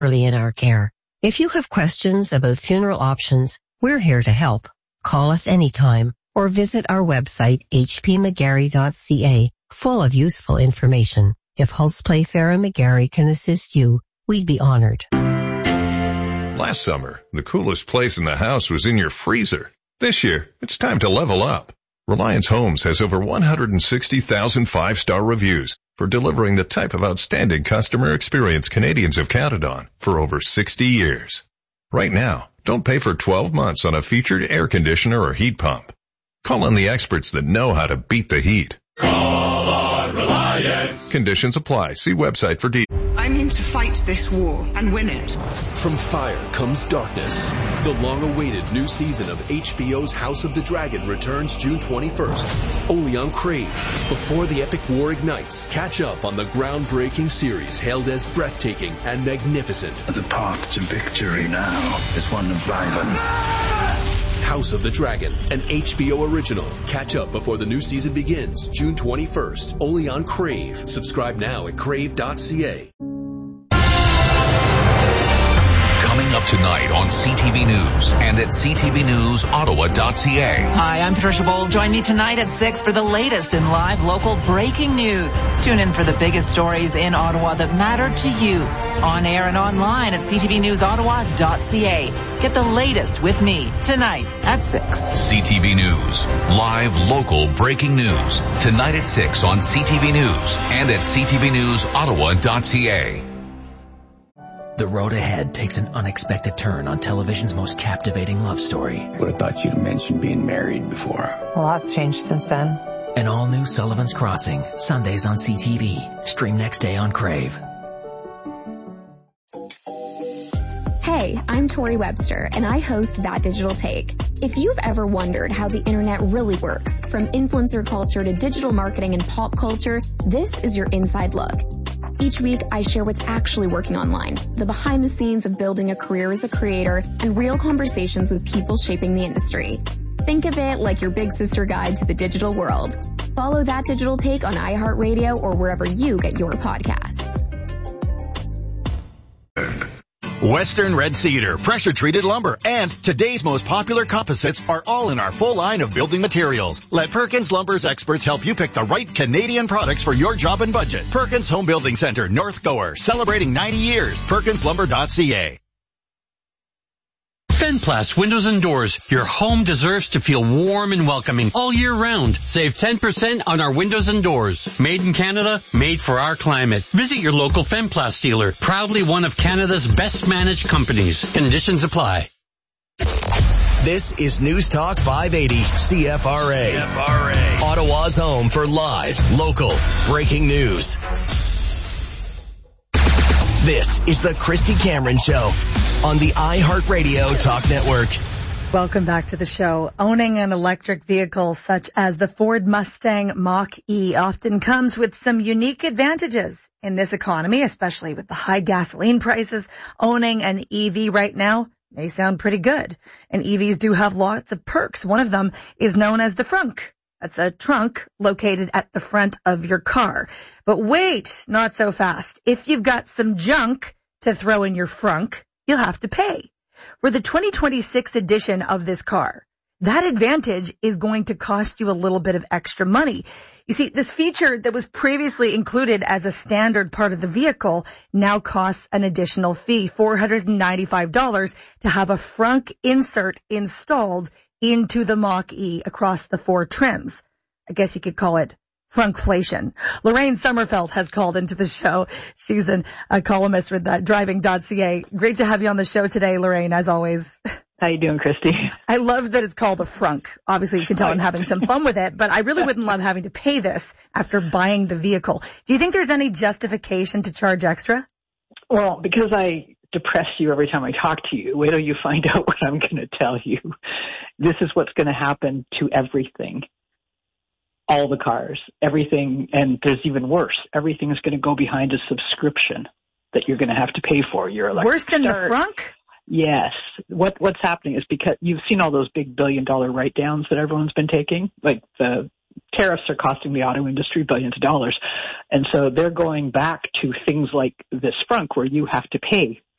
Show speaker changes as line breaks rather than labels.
early in our care. If you have questions about funeral options, we're here to help. Call us anytime or visit our website hpmcgarry.ca, full of useful information. If Hulse Playfair and McGarry can assist you, we'd be honored.
Last summer, the coolest place in the house was in your freezer. This year, it's time to level up. Reliance Homes has over 160,000 five-star reviews for delivering the type of outstanding customer experience Canadians have counted on for over 60 years. Right now, don't pay for 12 months on a featured air conditioner or heat pump. Call on the experts that know how to beat the heat.
Call on Reliance.
Conditions apply. See website for details.
I'm in to fight this war and win it.
From fire comes darkness. The long-awaited new season of HBO's House of the Dragon returns June 21st, only on Crave. Before the epic war ignites, catch up on the groundbreaking series hailed as breathtaking and magnificent.
The path to victory now is one of violence.
House of the Dragon, an HBO original. Catch up before the new season begins June 21st, only on Crave. Subscribe now at crave.ca.
Coming up tonight on CTV News and at ctvnewsottawa.ca.
Hi, I'm Patricia Bold. Join me tonight at 6 for the latest in live local breaking news. Tune in for the biggest stories in Ottawa that matter to you. On air and online at ctvnewsottawa.ca. Get the latest with me tonight at 6.
CTV News. Live local breaking news. Tonight at 6 on CTV News and at ctvnewsottawa.ca.
The road ahead takes an unexpected turn on television's most captivating love story.
Would have thought you'd mentioned being married before.
A lot's changed since then.
An all-new Sullivan's Crossing, Sundays on CTV. Stream next day on Crave.
Hey, I'm Tori Webster, and I host That Digital Take. If you've ever wondered how the internet really works, from influencer culture to digital marketing and pop culture, this is your inside look. Each week, I share what's actually working online, the behind the scenes of building a career as a creator, and real conversations with people shaping the industry. Think of it like your big sister guide to the digital world. Follow That Digital Take on iHeartRadio or wherever you get your podcasts.
Western Red Cedar, pressure-treated lumber, and today's most popular composites are all in our full line of building materials. Let Perkins Lumber's experts help you pick the right Canadian products for your job and budget. Perkins Home Building Center, North Gower, celebrating 90 years. PerkinsLumber.ca.
Fenplast Windows and Doors. Your home deserves to feel warm and welcoming all year round. Save 10% on our windows and doors. Made in Canada, made for our climate. Visit your local Fenplast dealer. Proudly one of Canada's best managed companies. Conditions apply.
This is News Talk 580 CFRA. Ottawa's home for live, local, breaking news. This is the Christy Cameron Show on the iHeartRadio Talk Network.
Welcome back to the show. Owning an electric vehicle such as the Ford Mustang Mach-E often comes with some unique advantages in this economy, especially with the high gasoline prices. Owning an EV right now may sound pretty good. And EVs do have lots of perks. One of them is known as the Frunk. That's a trunk located at the front of your car. But wait, not so fast. If you've got some junk to throw in your frunk, you'll have to pay. For the 2026 edition of this car, that advantage is going to cost you a little bit of extra money. You see, this feature that was previously included as a standard part of the vehicle now costs an additional fee, $495, to have a frunk insert installed into the Mach-E across the 4 trims. I guess you could call it Frunkflation. Lorraine Sommerfeld has called into the show. She's a columnist with driving.ca. Great to have you on the show today, Lorraine, as always.
How you doing, Christy?
I love that it's called a frunk. Obviously, you can tell I'm having some fun with it, but I really wouldn't love having to pay this after buying the vehicle. Do you think there's any justification to charge extra?
Well, because I depress you every time I talk to you. Wait till you find out what I'm going to tell you. This is what's going to happen to everything. All the cars, everything, and there's even worse. Everything is going to go behind a subscription that you're going to have to pay for. Your electric
Worse than
start.
the frunk?
Yes. What's happening is because you've seen all those big billion-dollar write-downs that everyone's been taking. Like the tariffs are costing the auto industry billions of dollars. And so they're going back to things like this frunk where you have to pay